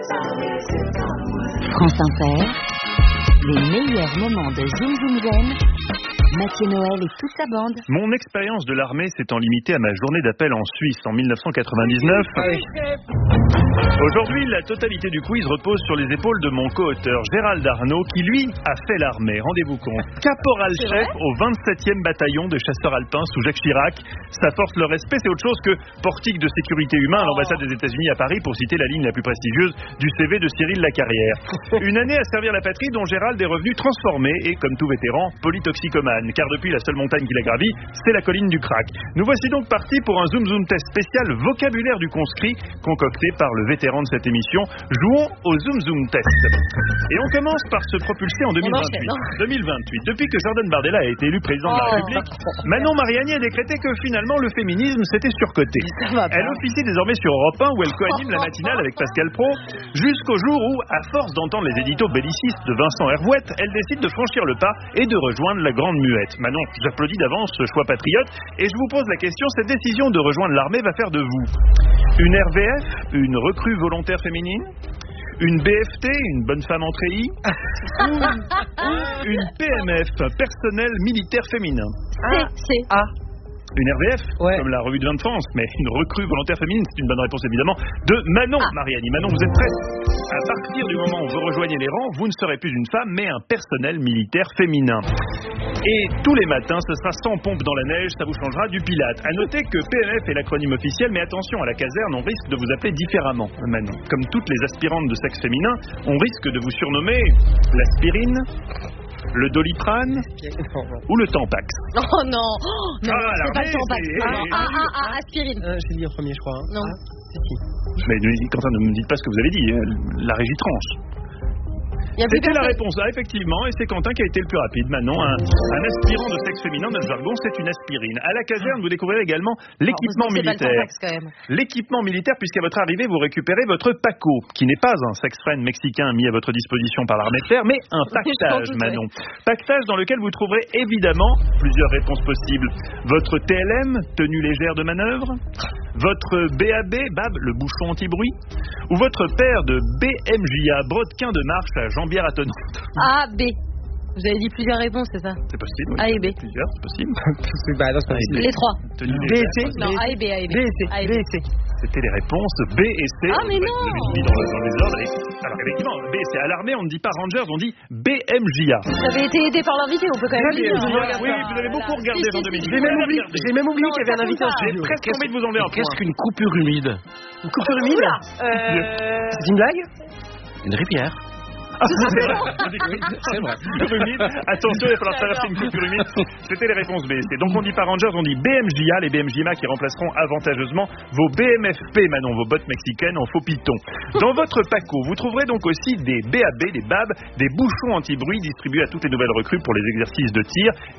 France Inter, les meilleurs moments de Zoom Zoom Zen, Mathieu Noël et toute sa bande. Mon expérience de l'armée s'étant limitée à ma journée d'appel en Suisse en 1999. Aujourd'hui, la totalité du quiz repose sur les épaules de mon co-auteur Gérald Arnaud qui, lui, a fait l'armée. Rendez-vous compte. Caporal-chef au 27e bataillon de chasseurs alpins sous Jacques Chirac. Ça porte le respect, c'est autre chose que portique de sécurité humain à l'ambassade des États-Unis à Paris, pour citer la ligne la plus prestigieuse du CV de Cyril Lacarrière. Une année à servir la patrie dont Gérald est revenu transformé et, comme tout vétéran, polytoxicomane. Car depuis, la seule montagne qu'il a gravie, c'est la colline du Crac. Nous voici donc partis pour un Zoom Zoom test spécial vocabulaire du conscrit, concocté par le vétéran de cette émission. Jouons au Zoom Zoom test. Et on commence par se propulser en 2028. Depuis que Jordan Bardella a été élu président de la République, Manon Mariani a décrété que finalement le féminisme s'était surcoté. Elle officie désormais sur Europe 1 où elle coanime la matinale avec Pascal Praud, jusqu'au jour où, à force d'entendre les éditos bellicistes de Vincent Hervouette, elle décide de franchir le pas et de rejoindre la grande muette. Manon, j'applaudis d'avance ce choix patriote et je vous pose la question, cette décision de rejoindre l'armée va faire de vous une RVF, une recrue volontaire féminine, une BFT, une bonne femme en treillis, ou une PMF, personnel militaire féminin. Une RVF, comme la revue de vin de France, mais une recrue volontaire féminine, c'est une bonne réponse évidemment de Manon Mariani. Manon, vous êtes prête? À partir du moment où vous rejoignez les rangs, vous ne serez plus une femme, mais un personnel militaire féminin. Et tous les matins, ce sera sans pompe dans la neige, ça vous changera du Pilate. À noter que PMF est l'acronyme officiel, mais attention, à la caserne, on risque de vous appeler différemment, Manon. Comme toutes les aspirantes de sexe féminin, on risque de vous surnommer l'aspirine, le Doliprane ou le Tampax. Oh non, c'est pas le Tampax. Aspirine. J'ai dit en premier, je crois. Hein. Non. Mais Quentin, ne me dites pas ce que vous avez dit. La régie tranche. C'était la réponse A, effectivement, et c'est Quentin qui a été le plus rapide. Manon, un aspirant de sexe féminin, notre jargon, c'est une aspirine. À la caserne, vous découvrirez également l'équipement militaire. L'équipement militaire, puisqu'à votre arrivée, vous récupérez votre PACO, qui n'est pas un sex-friend mexicain mis à votre disposition par l'armée de terre, mais un pactage, Manon. Pactage dans lequel vous trouverez évidemment plusieurs réponses possibles. Votre TLM, tenue légère de manœuvre, votre BAB, le bouchon anti-bruit, ou votre paire de BMJA, brodequin de marche à jambière attenante. A, B. Vous avez dit plusieurs réponses, c'est ça? C'est possible, oui. A et B. Plusieurs, c'est possible. Les trois. B et C. Non, A et B, A et B. B et C. C'était les réponses B et C. Ah, mais non. Vous avez mis dans les ordres. Alors, effectivement, B, c'est à l'armée, on ne dit pas Rangers, on dit BMJA. Vous avez été aidé par l'invité, on peut quand même le dire. Oui, vous avez beaucoup regardé, Jean-Dominique. J'ai même oublié qu'il y avait un invité en studio. J'ai presque envie de vous enlever un point. Qu'est-ce qu'une coupure humide? Une coupure humide? C'est une blague? Une rivière. C'est vrai. Humide. Attention, il va falloir traverser une coupure humide. C'était les réponses B. Donc on dit pas Rangers, on dit BMJA, les BMJMA qui remplaceront avantageusement vos BMFP, Manon, vos bottes mexicaines en faux piton. Dans votre PACO, vous trouverez donc aussi des BAB, des BAB, des bouchons anti-bruit distribués à toutes les nouvelles recrues pour les exercices de tir,